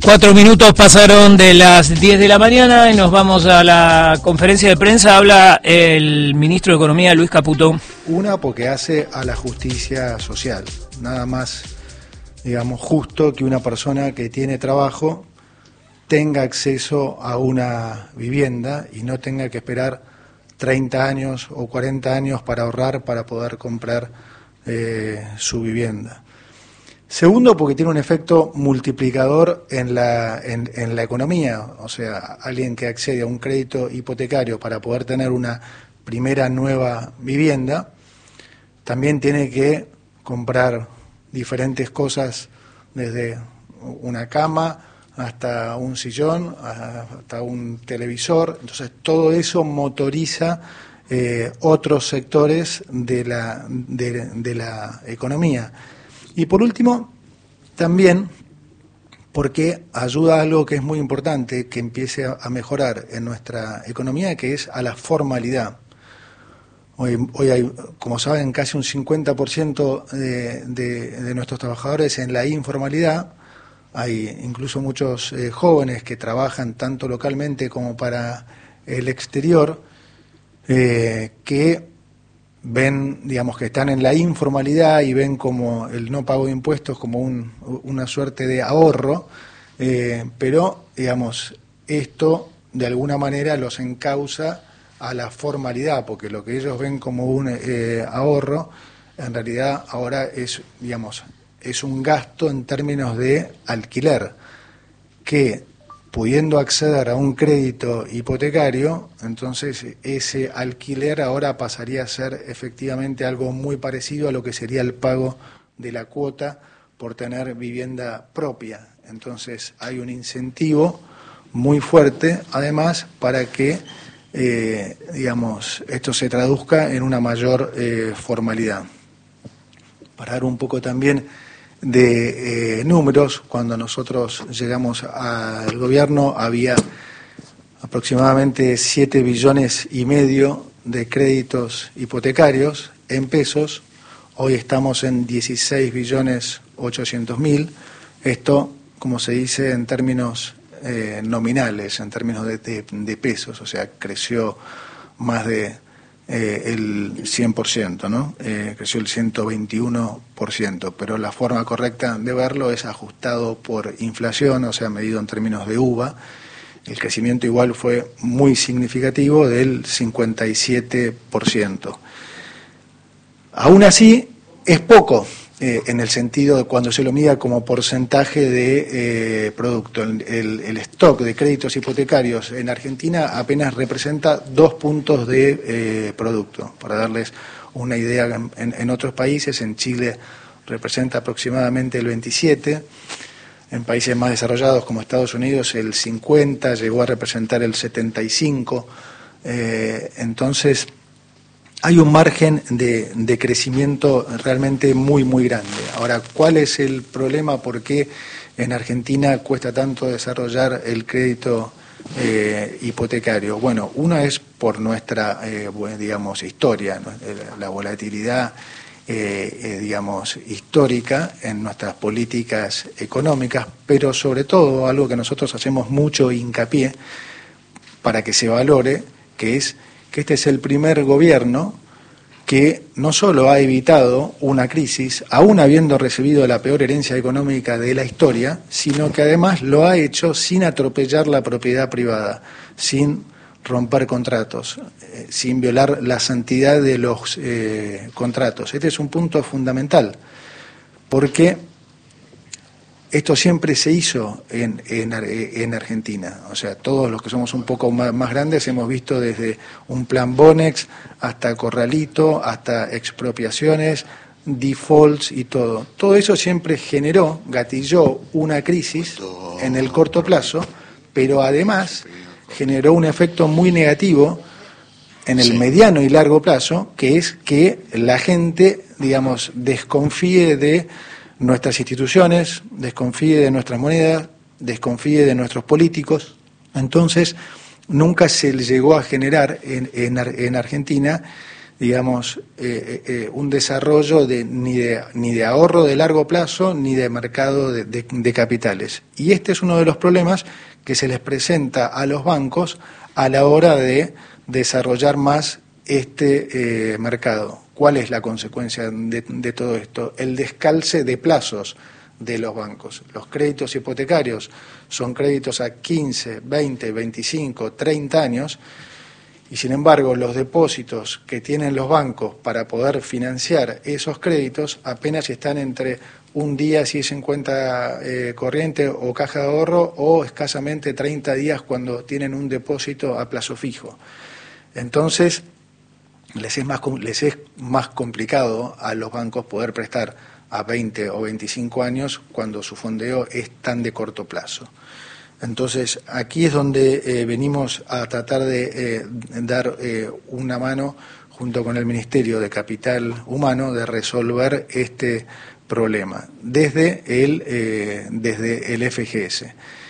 4 minutos pasaron de las 10 de la mañana y nos vamos a la conferencia de prensa. Habla el ministro de Economía, Luis Caputo. Una, porque hace a la justicia social. Nada más, digamos, justo que una persona que tiene trabajo tenga acceso a una vivienda y no tenga que esperar 30 años o 40 años para ahorrar para poder comprar su vivienda. Segundo, porque tiene un efecto multiplicador en la economía, o sea, alguien que accede a un crédito hipotecario para poder tener una primera nueva vivienda, también tiene que comprar diferentes cosas, desde una cama hasta un sillón, hasta un televisor. Entonces todo eso motoriza otros sectores de la economía. Y por último, también porque ayuda a algo que es muy importante, que empiece a mejorar en nuestra economía, que es a la formalidad. Hoy hay, como saben, casi un 50% de nuestros trabajadores en la informalidad. Hay incluso muchos jóvenes que trabajan tanto localmente como para el exterior, que ven, digamos, que están en la informalidad y ven como el no pago de impuestos como una suerte de ahorro, pero, digamos, esto de alguna manera los encausa a la formalidad, porque lo que ellos ven como un ahorro, en realidad ahora es, digamos, es un gasto en términos de alquiler, que pudiendo acceder a un crédito hipotecario, entonces ese alquiler ahora pasaría a ser efectivamente algo muy parecido a lo que sería el pago de la cuota por tener vivienda propia. Entonces hay un incentivo muy fuerte, además, para que, digamos, esto se traduzca en una mayor formalidad. Para dar un poco también de números, cuando nosotros llegamos al gobierno había aproximadamente 7,5 billones de créditos hipotecarios en pesos. Hoy estamos en 16,8 billones. Esto, como se dice, en términos nominales, en términos de pesos, o sea, creció más de el 100%, ¿no? Creció el 121%, pero la forma correcta de verlo es ajustado por inflación, o sea, medido en términos de UVA. El crecimiento igual fue muy significativo, del 57%. Aún así, es poco, en el sentido de cuando se lo mida como porcentaje de producto. El stock de créditos hipotecarios en Argentina apenas representa 2 puntos de producto. Para darles una idea, en otros países, en Chile representa aproximadamente el 27%, en países más desarrollados como Estados Unidos el 50%, llegó a representar el 75%. Entonces hay un margen de crecimiento realmente muy, muy grande. Ahora, ¿cuál es el problema? ¿Por qué en Argentina cuesta tanto desarrollar el crédito hipotecario? Bueno, uno es por nuestra, digamos, historia, ¿no? La volatilidad, digamos, histórica en nuestras políticas económicas, pero sobre todo algo que nosotros hacemos mucho hincapié para que se valore, que es que este es el primer gobierno que no solo ha evitado una crisis, aún habiendo recibido la peor herencia económica de la historia, sino que además lo ha hecho sin atropellar la propiedad privada, sin romper contratos, sin violar la santidad de los contratos. Este es un punto fundamental, porque esto siempre se hizo en Argentina. O sea, todos los que somos un poco más grandes hemos visto desde un plan Bonex hasta corralito, hasta expropiaciones, defaults y todo. Todo eso siempre gatilló una crisis en el corto plazo, pero además generó un efecto muy negativo en el mediano y largo plazo, que es que la gente, digamos, desconfíe de nuestras instituciones, desconfíe de nuestras monedas, desconfíe de nuestros políticos. Entonces, nunca se llegó a generar en Argentina, digamos, un desarrollo ni de ahorro de largo plazo ni de mercado de capitales. Y este es uno de los problemas que se les presenta a los bancos a la hora de desarrollar más este mercado. ¿Cuál es la consecuencia de todo esto? El descalce de plazos de los bancos. Los créditos hipotecarios son créditos a 15, 20, 25, 30 años, y sin embargo los depósitos que tienen los bancos para poder financiar esos créditos apenas están entre un día si es en cuenta corriente o caja de ahorro, o escasamente 30 días cuando tienen un depósito a plazo fijo. Entonces, les es más complicado a los bancos poder prestar a 20 o 25 años cuando su fondeo es tan de corto plazo. Entonces, aquí es donde venimos a tratar de dar una mano junto con el Ministerio de Capital Humano de resolver este problema desde el FGS,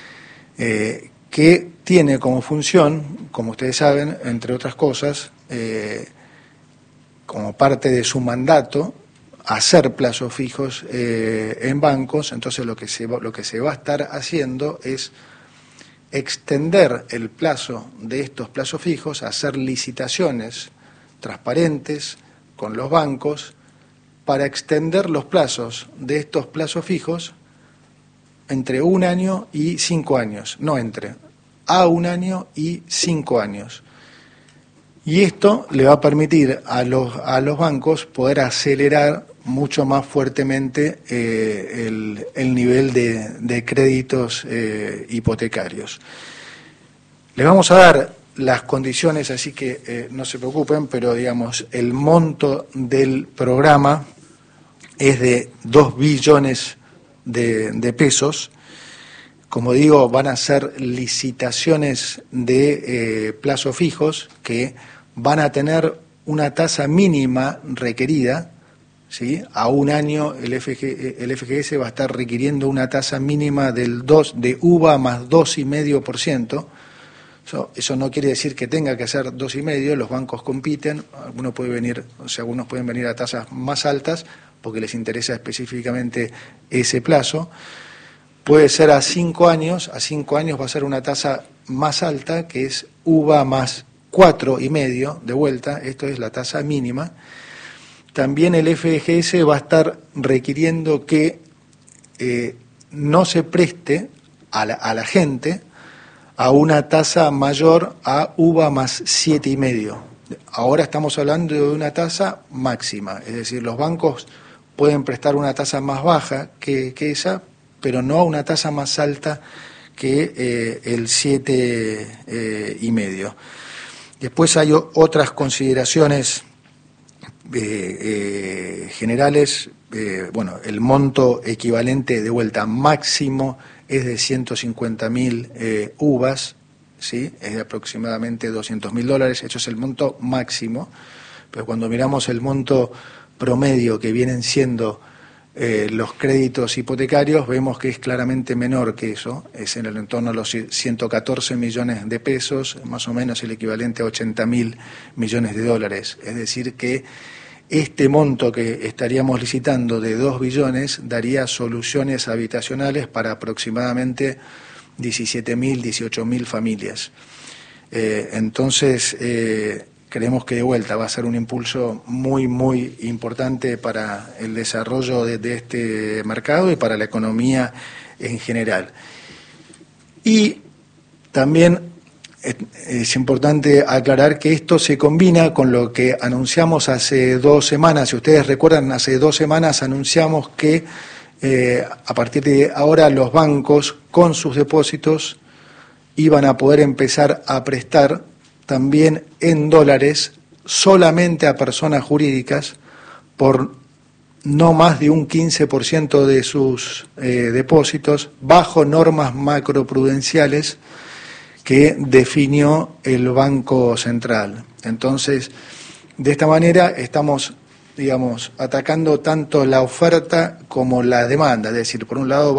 que tiene como función, como ustedes saben, entre otras cosas, como parte de su mandato, hacer plazos fijos en bancos. Entonces lo que se va a estar haciendo es extender el plazo de estos plazos fijos, hacer licitaciones transparentes con los bancos para extender los plazos de estos plazos fijos entre 1 año y 5 años, no entre, a 1 año y 5 años. Y esto le va a permitir a los bancos poder acelerar mucho más fuertemente el nivel de créditos hipotecarios. Les vamos a dar las condiciones, así que no se preocupen, pero digamos, el monto del programa es de 2 billones de pesos. Como digo, van a ser licitaciones de plazos fijos que van a tener una tasa mínima requerida, ¿sí? A 1 año el FGS va a estar requiriendo una tasa mínima de UVA más 2,5%. Eso no quiere decir que tenga que ser 2,5%, los bancos compiten, algunos pueden venir a tasas más altas porque les interesa específicamente ese plazo. Puede ser a 5 años va a ser una tasa más alta, que es UVA más 4,5% de vuelta, esto es la tasa mínima. También el FGS va a estar requiriendo que no se preste a la gente a una tasa mayor a UVA más 7,5%. Ahora estamos hablando de una tasa máxima, es decir, los bancos pueden prestar una tasa más baja que esa, pero no una tasa más alta que el 7,5%. Después hay otras consideraciones generales. El monto equivalente de vuelta máximo es de 150.000 UVAs, ¿sí? Es de aproximadamente $200.000, eso es el monto máximo, pero cuando miramos el monto promedio que vienen siendo los créditos hipotecarios, vemos que es claramente menor que eso, es en el entorno de los 114 millones de pesos, más o menos el equivalente a $80.000 millones. Es decir que este monto que estaríamos licitando de 2 billones daría soluciones habitacionales para aproximadamente 17.000, 18.000 familias. Entonces, creemos que de vuelta va a ser un impulso muy, muy importante para el desarrollo de este mercado y para la economía en general. Y también es importante aclarar que esto se combina con lo que anunciamos hace 2 semanas. Si ustedes recuerdan, hace 2 semanas anunciamos que a partir de ahora los bancos con sus depósitos iban a poder empezar a prestar también en dólares solamente a personas jurídicas por no más de un 15% de sus depósitos bajo normas macroprudenciales que definió el Banco Central. Entonces, de esta manera estamos, atacando tanto la oferta como la demanda. Es decir, por un lado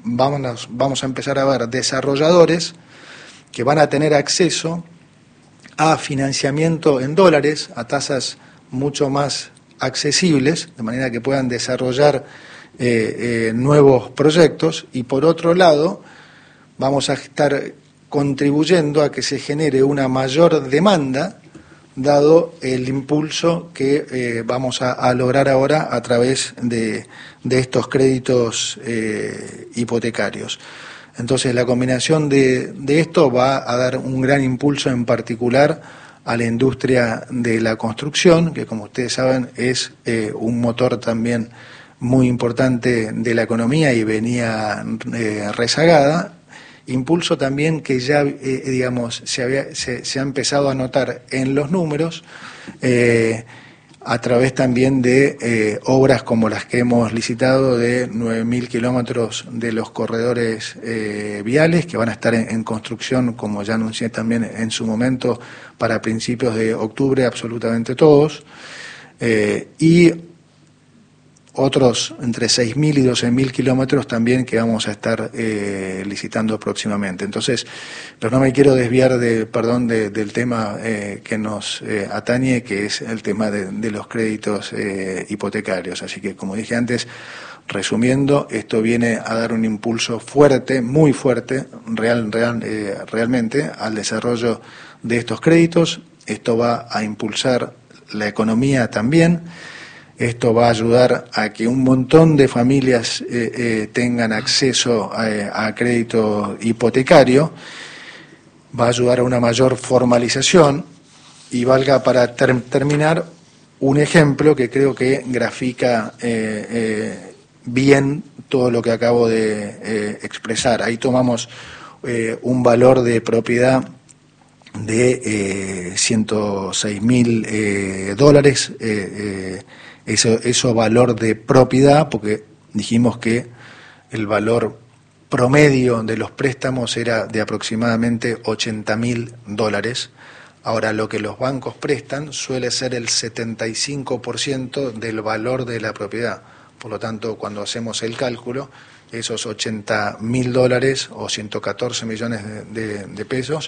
vamos a empezar a ver desarrolladores que van a tener acceso a financiamiento en dólares, a tasas mucho más accesibles, de manera que puedan desarrollar nuevos proyectos, y por otro lado vamos a estar contribuyendo a que se genere una mayor demanda, dado el impulso que vamos a lograr ahora a través de estos créditos hipotecarios. Entonces, la combinación de esto va a dar un gran impulso, en particular a la industria de la construcción, que, como ustedes saben, es un motor también muy importante de la economía y venía rezagada. Impulso también que ya, digamos, se ha empezado a notar en los números, a través también de obras como las que hemos licitado, de 9.000 kilómetros de los corredores viales, que van a estar en construcción, como ya anuncié también en su momento, para principios de octubre, absolutamente todos, y otros entre 6.000 y 12.000 kilómetros también que vamos a estar licitando próximamente. Entonces, pero no me quiero desviar del tema que nos atañe, que es el tema de los créditos hipotecarios. Así que, como dije antes, resumiendo, esto viene a dar un impulso fuerte, muy fuerte, realmente, al desarrollo de estos créditos. Esto va a impulsar la economía también. Esto va a ayudar a que un montón de familias tengan acceso a crédito hipotecario, va a ayudar a una mayor formalización, y valga para terminar un ejemplo que creo que grafica bien todo lo que acabo de expresar. Ahí tomamos un valor de propiedad de $106.000, eso valor de propiedad, porque dijimos que el valor promedio de los préstamos era de aproximadamente $80.000. Ahora, lo que los bancos prestan suele ser el 75% del valor de la propiedad. Por lo tanto, cuando hacemos el cálculo, esos $80.000 o 114 millones de pesos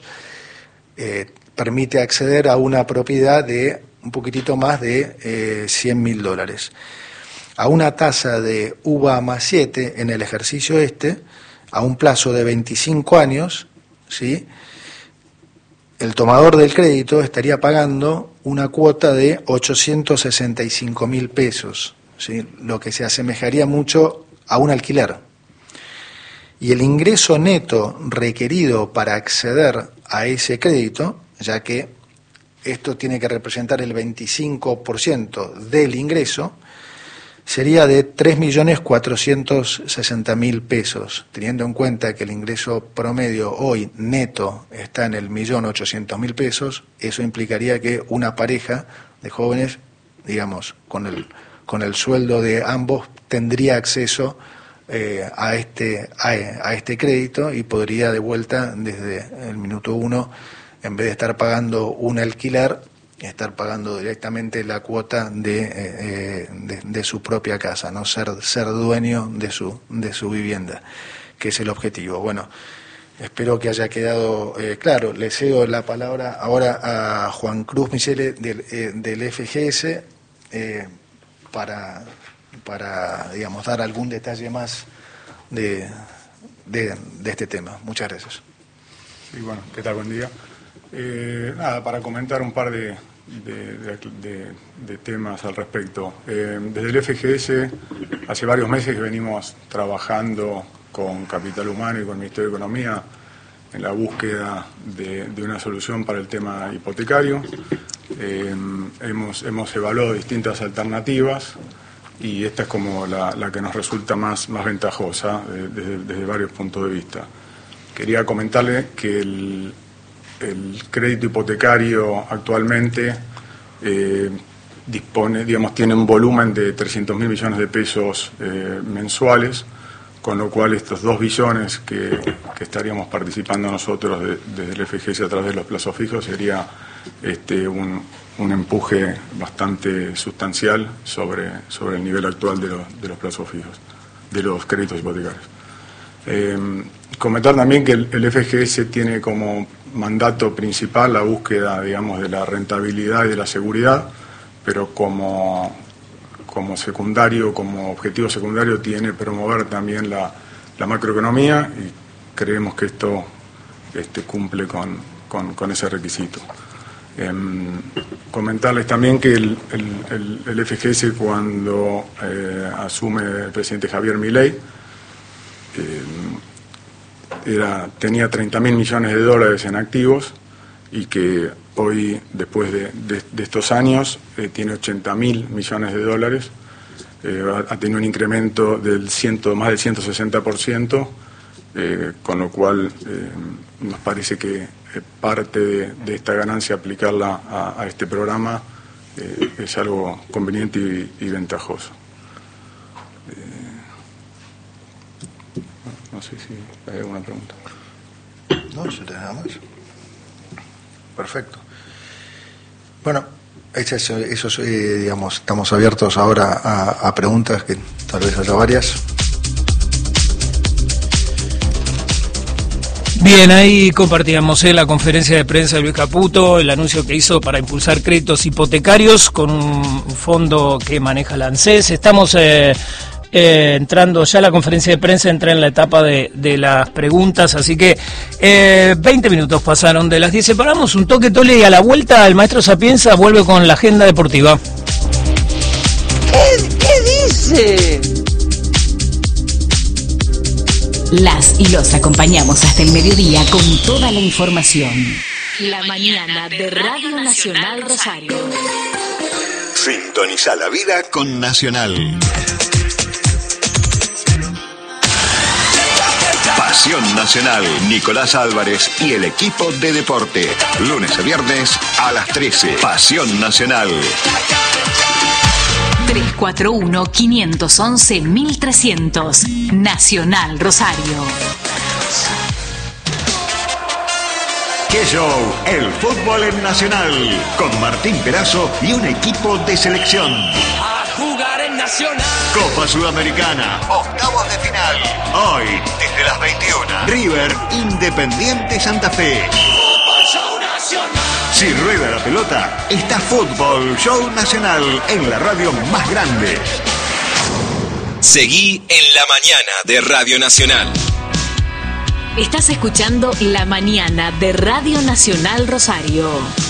permite acceder a una propiedad de un poquitito más de $100.000. A una tasa de UVA más 7 en el ejercicio a un plazo de 25 años, ¿sí?, el tomador del crédito estaría pagando una cuota de 865.000 pesos, ¿sí?, lo que se asemejaría mucho a un alquiler. Y el ingreso neto requerido para acceder a ese crédito, ya que esto tiene que representar el 25% del ingreso, sería de 3.460.000 pesos, teniendo en cuenta que el ingreso promedio hoy neto está en el 1.800.000 pesos. Eso implicaría que una pareja de jóvenes, digamos, con el sueldo de ambos, tendría acceso a este crédito, y podría de vuelta, desde el minuto uno, en vez de estar pagando un alquiler, estar pagando directamente la cuota de su propia casa, no ser dueño de su vivienda, que es el objetivo. Bueno, espero que haya quedado claro. Le cedo la palabra ahora a Juan Cruz Michele del FGS para digamos, dar algún detalle más de este tema. Muchas gracias. Sí, bueno, ¿qué tal? Buen día. Nada, para comentar un par de temas al respecto. Desde el FGS, hace varios meses que venimos trabajando con Capital Humano y con el Ministerio de Economía en la búsqueda de una solución para el tema hipotecario. Hemos evaluado distintas alternativas, y esta es como la que nos resulta más ventajosa desde varios puntos de vista. Quería comentarle que el crédito hipotecario actualmente tiene un volumen de 300.000 millones de pesos mensuales, con lo cual estos 2 billones que estaríamos participando nosotros desde el FGS a través de los plazos fijos sería un empuje bastante sustancial sobre el nivel actual de los plazos fijos, de los créditos hipotecarios. Comentar también que el FGS tiene como mandato principal la búsqueda, digamos, de la rentabilidad y de la seguridad, pero como secundario, como objetivo secundario, tiene promover también la macroeconomía, y creemos que esto cumple con ese requisito. Comentarles también que el FGS, cuando asume el presidente Javier Milei, tenía 30.000 millones de dólares en activos, y que hoy, después de estos años, tiene 80.000 millones de dólares. Ha tenido un incremento del más del 160%, con lo cual nos parece que parte de esta ganancia, aplicarla a este programa, es algo conveniente y ventajoso. No sé si hay alguna pregunta. No, yo te nada más. Perfecto. Bueno, digamos, estamos abiertos ahora a preguntas, que tal vez haya varias. Bien, ahí compartíamos la conferencia de prensa de Luis Caputo, el anuncio que hizo para impulsar créditos hipotecarios con un fondo que maneja la ANSES. Estamos entrando ya, la conferencia de prensa entra en la etapa de las preguntas, así que 20 minutos pasaron de las 10, separamos un toque, Tole, y a la vuelta el maestro Sapienza vuelve con la agenda deportiva. ¿Qué dice? Las y los acompañamos hasta el mediodía con toda la información. La mañana de Radio Nacional Rosario. Sintoniza la vida con Nacional. Pasión Nacional, Nicolás Álvarez y el equipo de deporte. Lunes a viernes a las 13. Pasión Nacional. 341-511-1300. Nacional Rosario. ¡Qué show! El fútbol en Nacional. Con Martín Perazo y un equipo de selección. A jugar en Nacional. Copa Sudamericana, octavos de final. Hoy, desde las 21. River, Independiente Santa Fe. Fútbol Show Nacional. Si rueda la pelota, está Fútbol Show Nacional en la radio más grande. Seguí en la mañana de Radio Nacional. Estás escuchando La Mañana de Radio Nacional Rosario.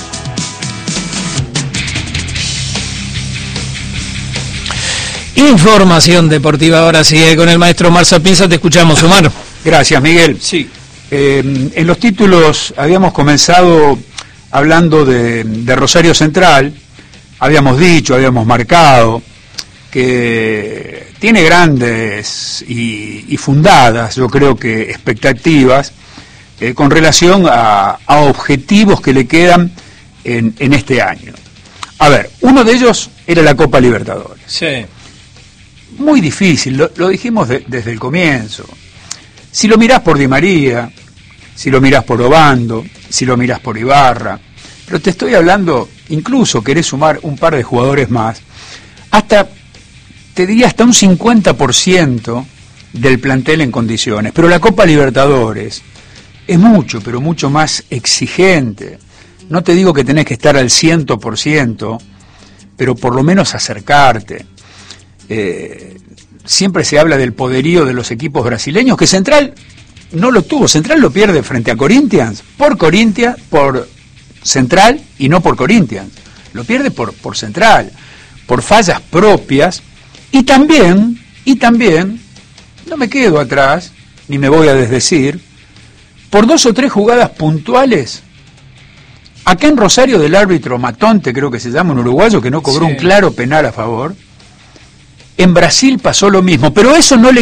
Información deportiva ahora sigue con el maestro Omar Sapienza. Te escuchamos, Omar. Gracias, Miguel. Sí. En los títulos habíamos comenzado hablando de Rosario Central. Habíamos dicho, habíamos marcado que tiene grandes y fundadas, yo creo que expectativas con relación a objetivos que le quedan en este año. A ver, uno de ellos era la Copa Libertadores. Sí. Muy difícil, lo dijimos desde el comienzo. Si lo mirás por Di María, si lo mirás por Obando, si lo mirás por Ibarra, pero te estoy hablando, incluso querés sumar un par de jugadores más, te diría hasta un 50% del plantel en condiciones. Pero la Copa Libertadores es mucho, pero mucho más exigente. No te digo que tenés que estar al 100%, pero por lo menos acercarte. Siempre se habla del poderío de los equipos brasileños, que Central no lo tuvo. Central lo pierde frente a Corinthians, por Central y no por Corinthians. Lo pierde por Central, por fallas propias, y también, no me quedo atrás, ni me voy a desdecir, por 2 o 3 jugadas puntuales. Acá en Rosario, del árbitro Matonte, creo que se llama, un uruguayo que no cobró un claro penal a favor. En Brasil pasó lo mismo, pero eso no le